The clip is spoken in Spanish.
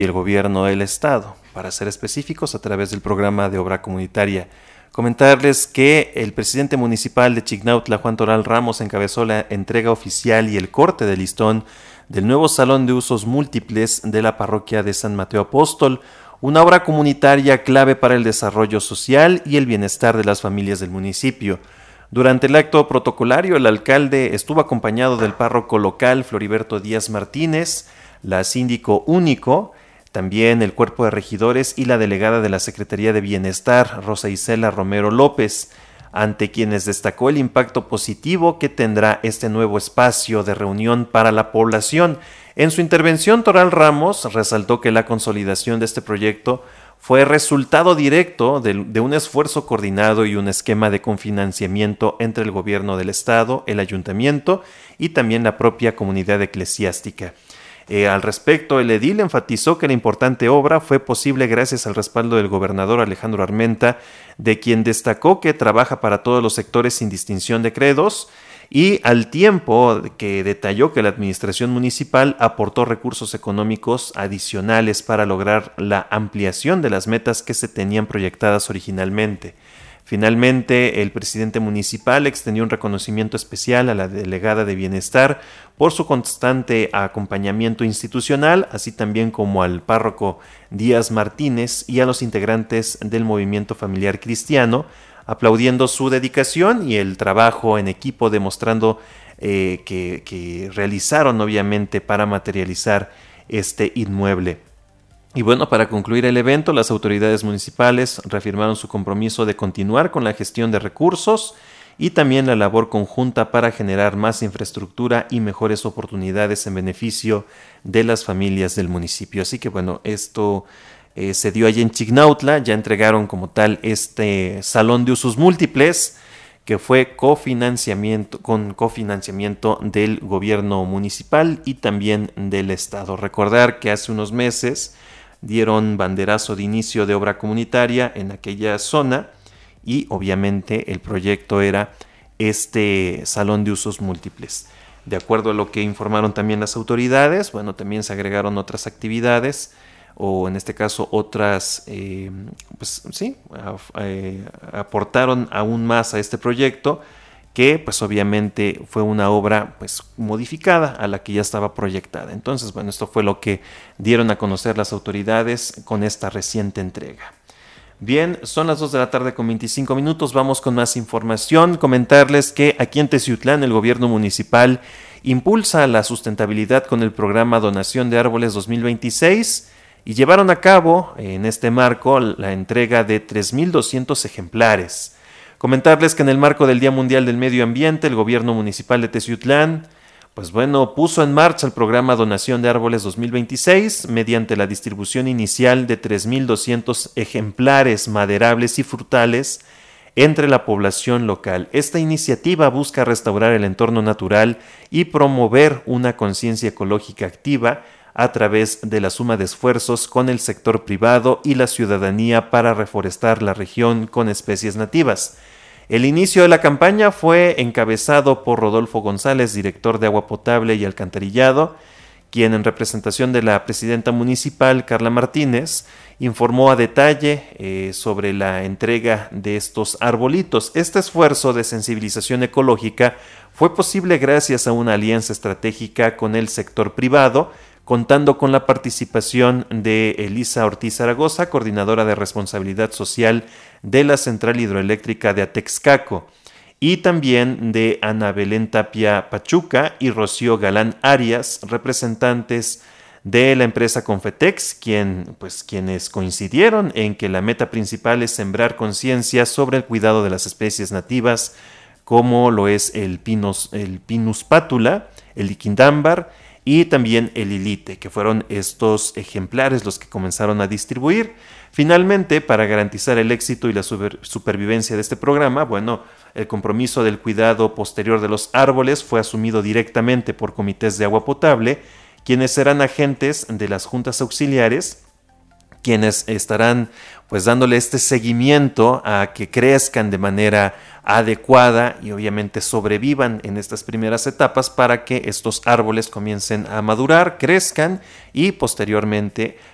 y el gobierno del estado, para ser específicos, a través del programa de obra comunitaria. Comentarles que el presidente municipal de Chignautla, Juan Toral Ramos, encabezó la entrega oficial y el corte de listón del nuevo Salón de Usos Múltiples de la parroquia de San Mateo Apóstol, una obra comunitaria clave para el desarrollo social y el bienestar de las familias del municipio. Durante el acto protocolario, el alcalde estuvo acompañado del párroco local, Floriberto Díaz Martínez, la síndico único, también el cuerpo de regidores y la delegada de la Secretaría de Bienestar, Rosa Isela Romero López, ante quienes destacó el impacto positivo que tendrá este nuevo espacio de reunión para la población. En su intervención, Toral Ramos resaltó que la consolidación de este proyecto fue resultado directo de un esfuerzo coordinado y un esquema de cofinanciamiento entre el gobierno del estado, el ayuntamiento y también la propia comunidad eclesiástica. Al respecto, el edil enfatizó que la importante obra fue posible gracias al respaldo del gobernador Alejandro Armenta, de quien destacó que trabaja para todos los sectores sin distinción de credos, y al tiempo que detalló que la administración municipal aportó recursos económicos adicionales para lograr la ampliación de las metas que se tenían proyectadas originalmente. Finalmente, el presidente municipal extendió un reconocimiento especial a la delegada de Bienestar por su constante acompañamiento institucional, así también como al párroco Díaz Martínez y a los integrantes del movimiento familiar cristiano, aplaudiendo su dedicación y el trabajo en equipo, demostrando que realizaron obviamente para materializar este inmueble. Y bueno, para concluir el evento, las autoridades municipales reafirmaron su compromiso de continuar con la gestión de recursos y también la labor conjunta para generar más infraestructura y mejores oportunidades en beneficio de las familias del municipio. Así que bueno, esto se dio allí en Chignautla, ya entregaron como tal este salón de usos múltiples que fue con cofinanciamiento del gobierno municipal y también del estado. Recordar que hace unos meses dieron banderazo de inicio de obra comunitaria en aquella zona y obviamente el proyecto era este salón de usos múltiples. De acuerdo a lo que informaron también las autoridades, bueno, también se agregaron otras actividades o en este caso otras, aportaron aún más a este proyecto que pues obviamente fue una obra pues modificada a la que ya estaba proyectada. Entonces, bueno, esto fue lo que dieron a conocer las autoridades con esta reciente entrega. Bien, son las 2 de la tarde con 25 minutos, vamos con más información. Comentarles que aquí en Teciutlán el gobierno municipal impulsa la sustentabilidad con el programa Donación de Árboles 2026 y llevaron a cabo en este marco la entrega de 3,200 ejemplares. Comentarles que en el marco del Día Mundial del Medio Ambiente, el gobierno municipal de Teciutlán, puso en marcha el programa Donación de Árboles 2026 mediante la distribución inicial de 3,200 ejemplares maderables y frutales entre la población local. Esta iniciativa busca restaurar el entorno natural y promover una conciencia ecológica activa a través de la suma de esfuerzos con el sector privado y la ciudadanía para reforestar la región con especies nativas. El inicio de la campaña fue encabezado por Rodolfo González, director de Agua Potable y Alcantarillado, quien en representación de la presidenta municipal, Carla Martínez, informó a detalle sobre la entrega de estos arbolitos. Este esfuerzo de sensibilización ecológica fue posible gracias a una alianza estratégica con el sector privado, contando con la participación de Elisa Ortiz Zaragoza, coordinadora de responsabilidad social de la Central Hidroeléctrica de Atexcaco, y también de Ana Belén Tapia Pachuca y Rocío Galán Arias, representantes de la empresa Confetex, quienes coincidieron en que la meta principal es sembrar conciencia sobre el cuidado de las especies nativas, como lo es el Pinus pátula, el liquidambar y también el ilite, que fueron estos ejemplares los que comenzaron a distribuir. Finalmente, para garantizar el éxito y la supervivencia de este programa, el compromiso del cuidado posterior de los árboles fue asumido directamente por comités de agua potable, quienes serán agentes de las juntas auxiliares, quienes estarán dándole este seguimiento a que crezcan de manera adecuada y obviamente sobrevivan en estas primeras etapas para que estos árboles comiencen a madurar, crezcan y posteriormente